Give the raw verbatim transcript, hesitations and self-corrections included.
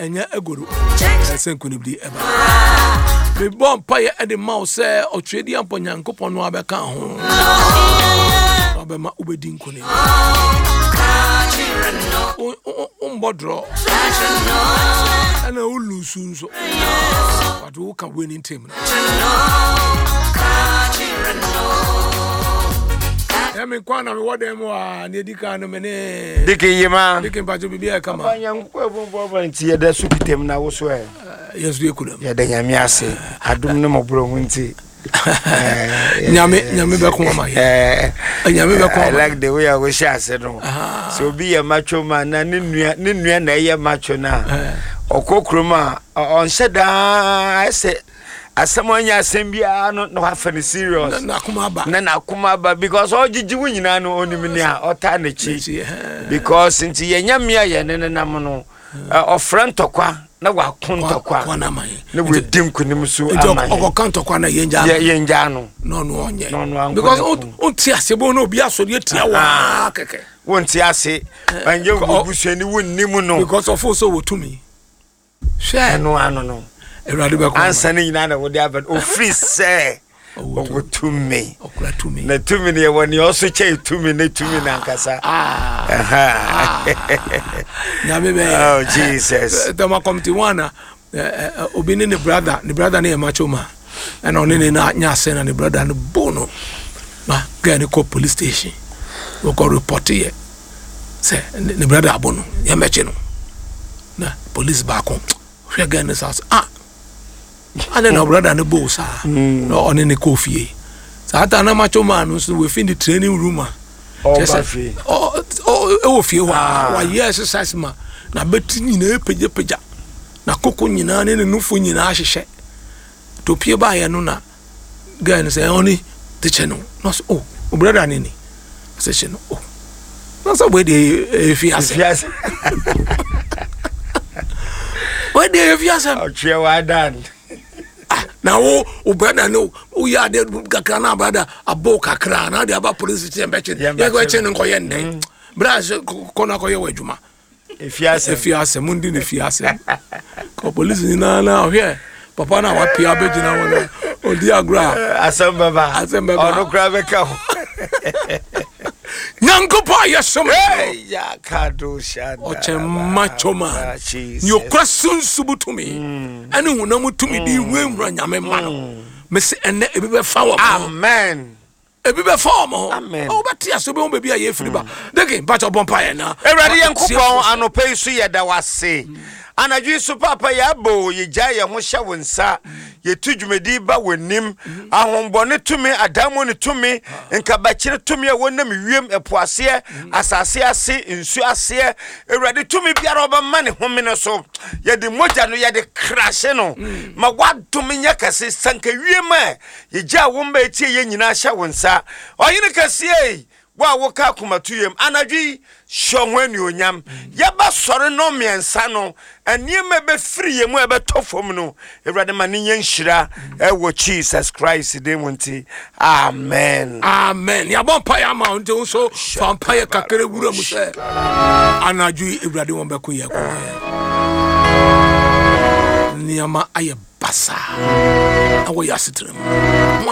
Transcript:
enya egoro senku ne bi eba me bon paye e de ma se otwedi ampo nyankopon no abeka ho obema ubedi nkone umbodro ana ulusu so but who can win in team ya me kwana me wode mo a ne dika no me ne dikin yima dikin ba jo bibia kama abanyanko bonbon nti ye da supitem na wo so e yesu ekudam ye da nyame ase adum ne mobro hunti nyame nyame be ko ma eh nyame be ko I like the way I wish I said no so be a macho man na ne nua ne nua na ye macho na okokroma on sheda I say asamonya asembia no no have any serious na kuma ba na na kuma ba because all jiji wunyina no onimni a ota na chi because nti ye nyamia ye ne nam no ofrant tokwa na wa kontokwa na mai na we dim kunim so amai okokantokwa na yenja yenja no no no onye no because on ti asebo no obi asori tia wa keke won ti ase anje bubusuani wonnim no because of so wotumi share no ano no erade be ko answer ni na na wo dia but o free say o to me okura to me na to me ne woni o so che to me na to me na nkasa ah nyame be oh Jesus the ma committee one obi ne brother ne brother ne macho ma and on ne na nya se na ne brother ne bono ma ga ne ko police station we ko report here say ne brother abono ya meche no na police ba ko hwe ga ne sa ah ane na brother ne bo sa no one ne kofie sa ata na macho man so we fin the training room just oh oh fie wa wa yes exercise ma na beti nyina epeje peja na koko nyina ne ne nufo nyina ahyehe to pie ba ye no na guy no say oni teacher no no oh brother ne ni say no oh no so we dey fie ase we dey fie ase o tue wa dan na wo o brother no o ya de kakra na brother abo kakra na de aba police station be chen ye go chen nko ye ndai brother ko na ko ye wadwuma efiase efiase mundi ne fiase ko police ni na na hwe papa na wa pia be gina wona o di agra asembaba asembaba ono kra be ka nyankopa yesom ya kado shada o che macho man ni okra sunsubu tumi ene hunam tumi di nwura nyame ma no me se ene ebi be fa wo amen ebi be fa wo amen o beti aso be won be bia ye firi ba dege ba cho bompa ye na ewrade yankopon anopai su ye da wase anadwi su papa ya bo ye gya ye ho hya wonsa ye tudwumedi ba wonim ahombone tumi adamo ne tumi nka bakire tumi a wonam wiem epoase asase ase nsu ase ewrade tumi biara obama ne homene so ye de moja no ye de crash no ma wadum nya kase sanka wiem a ye gya womba etie ye nyina hya wonsa oyine kase wa woka kumatuyem anadwi shonwani onyam yaba sore no miensa no aniema be free yemu e be tofom no ewrade mane nyanhira e wo Jesus Christ de munti amen amen ya bon pa ya ma unte so fampa ya kakere wura mu se anadwi ewrade won be ko ye ko niama aye basa awo ya sitrem